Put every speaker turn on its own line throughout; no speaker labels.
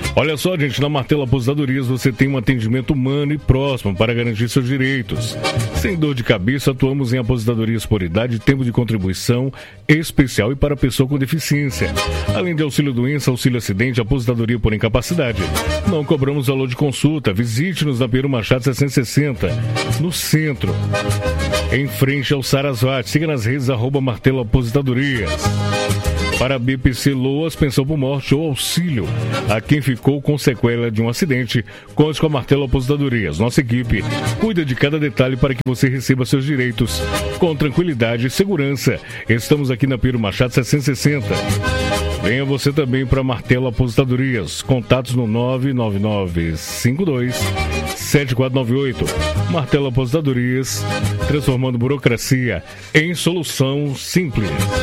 Olha só, gente, na Martelo Aposentadorias você tem um atendimento humano e próximo para garantir seus direitos. Sem dor de cabeça, atuamos em aposentadorias por idade, tempo de contribuição especial e para pessoa com deficiência. Além de auxílio doença, auxílio acidente, aposentadoria por incapacidade. Não cobramos valor de consulta. Visite-nos na Pedro Machado 660, no centro, em frente ao Sarasvati. Siga nas redes @Martelo Aposentadorias. Para a BPC Loas, pensão por morte ou auxílio a quem ficou com sequela de um acidente, conte com a Martelo Aposentadorias. Nossa equipe cuida de cada detalhe para que você receba seus direitos com tranquilidade e segurança. Estamos aqui na Pedro Machado 760. Venha você também para Martelo Aposentadorias. Contatos no 99952-7498. Martelo Aposentadorias, transformando burocracia em solução simples.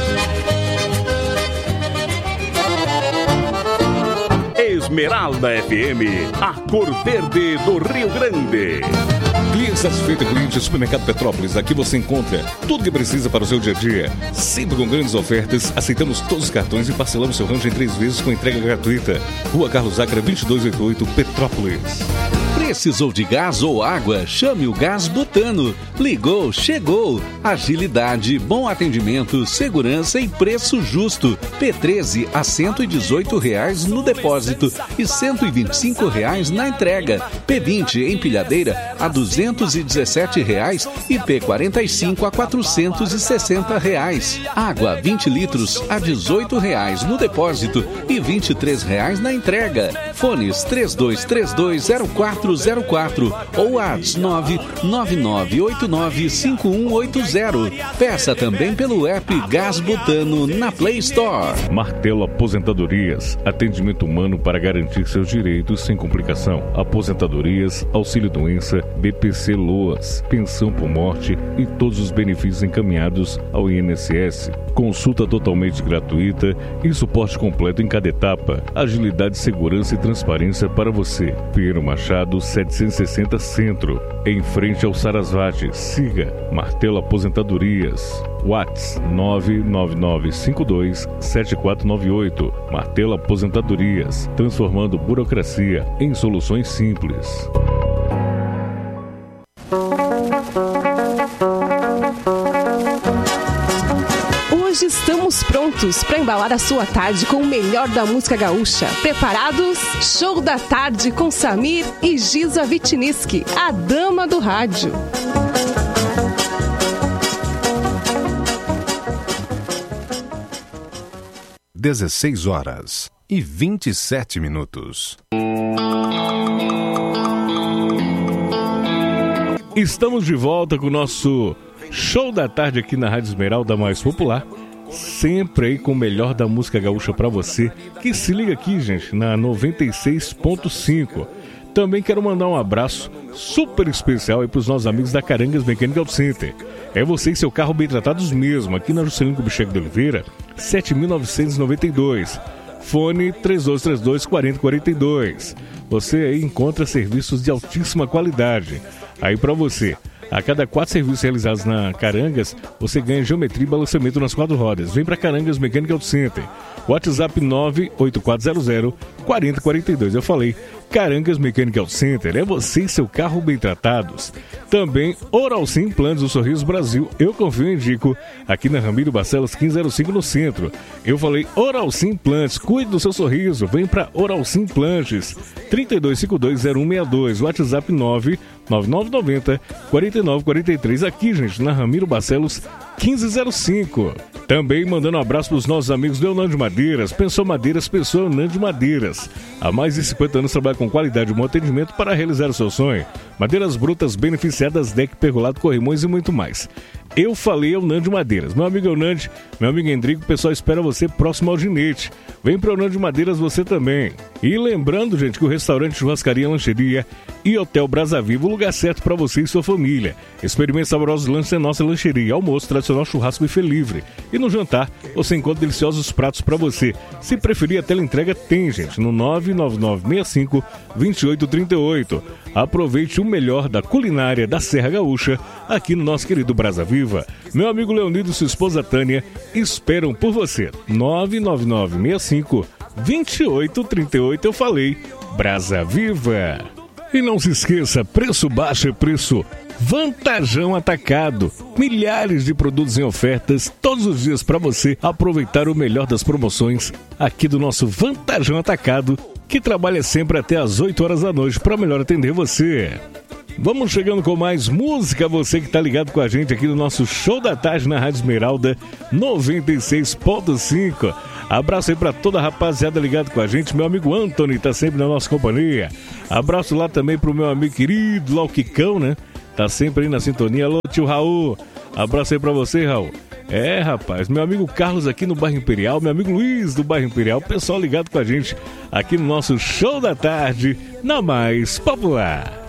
Esmeralda FM, a cor verde do Rio Grande.
Cliente satisfeito, cliente Supermercado Petrópolis. Aqui você encontra tudo que precisa para o seu dia a dia. Sempre com grandes ofertas, aceitamos todos os cartões e parcelamos seu rancho em 3 vezes com entrega gratuita. Rua Carlos Zácara, 2288, Petrópolis.
Precisou de gás ou água? Chame o Gás Butano. Ligou, chegou. Agilidade, bom atendimento, segurança e preço justo. P13 a R$118 no depósito e R$125 na entrega. P20 empilhadeira a R$217 e P45 a R$460. Água 20 litros a R$18 no depósito e R$23 na entrega. Fones 32320404 ou WhatsApp 999895180. Peça também pelo app Gás Butano na Play Store.
Martelo Aposentadorias, atendimento humano para garantir seus direitos sem complicação. Aposentadorias, auxílio doença, BPC Loas, pensão por morte e todos os benefícios encaminhados ao INSS. Consulta totalmente gratuita e suporte completo em cada etapa. Agilidade, segurança e transparência para você. Pedro Machado 760 Centro, em frente ao Sarasvati. Siga Martelo Aposentadorias. WhatsApp 99952-7498. Martelo Aposentadorias, transformando burocracia em soluções simples.
Hoje estamos prontos para embalar a sua tarde com o melhor da música gaúcha. Preparados? Show da tarde com Samir e Giza Vitiniski, a dama do rádio.
(16 e 27 minutos).
Estamos de volta com o nosso Show da Tarde aqui na Rádio Esmeralda, mais popular. Sempre aí com o melhor da música gaúcha pra você, que se liga aqui, gente, na 96.5. Também quero mandar um abraço super especial aí pros nossos amigos da Carangas Mechanical Center. É você e seu carro bem tratados mesmo, aqui na Juscelino Kubitschek de Oliveira, 7.992. Fone 3232-4042. Você aí encontra serviços de altíssima qualidade. Aí pra você. A cada 4 serviços realizados na Carangas, você ganha geometria e balanceamento nas 4 rodas. Vem para Carangas Mechanical Center. WhatsApp 98400-4042. Eu falei, Carangas Mechanical Center. É você e seu carro bem tratados. Também Oral Sim Implantes do Sorriso Brasil. Eu confio e indico. Aqui na Ramiro Barcelos 1505 no centro. Eu falei Oral Sim Implantes. Cuide do seu sorriso. Vem para Oral Sim Implantes. 32520162. WhatsApp 99990-4943. Aqui, gente, na Ramiro Barcelos 1505. Também mandando um abraço para os nossos amigos do Eunândio Madeiras. Pensou Madeiras, pensou Eunândio Madeiras. Há mais de 50 anos trabalha com qualidade e bom atendimento para realizar o seu sonho. Madeiras brutas, beneficiadas, deck, pergolado, corrimões e muito mais. Eu falei Eunândio Madeiras. Meu amigo Eunândio, meu amigo Endrico, o pessoal espera você próximo ao Ginete. Vem para Eunândio Madeiras você também. E lembrando, gente, que o restaurante, churrascaria, lancheria e Hotel Brasa Viva, o lugar certo para você e sua família. Experimente saborosos lanches em nossa lancheria. Almoço, tradicional churrasco buffet livre. E no jantar, você encontra deliciosos pratos para você. Se preferir, a teleentrega tem, gente, no 99965-2838. Aproveite o melhor da culinária da Serra Gaúcha aqui no nosso querido Brasa Viva. Meu amigo Leonido e sua esposa Tânia esperam por você. 99965 2838 eu falei. Brasa Viva. E não se esqueça, preço baixo é preço Vantajão Atacado. Milhares de produtos em ofertas todos os dias para você aproveitar o melhor das promoções aqui do nosso Vantajão Atacado, que trabalha sempre até às 8 horas da noite para melhor atender você. Vamos chegando com mais música, você que tá ligado com a gente aqui no nosso Show da Tarde na Rádio Esmeralda 96.5. Abraço aí pra toda a rapaziada ligado com a gente. Meu amigo Anthony tá sempre na nossa companhia. Abraço lá também pro meu amigo querido, lá o Kikão, né? Tá sempre aí na sintonia. Alô, tio Raul. Abraço aí pra você, Raul. É, rapaz, meu amigo Carlos aqui no Bairro Imperial, meu amigo Luiz do Bairro Imperial, pessoal ligado com a gente aqui no nosso Show da Tarde, na Mais Popular.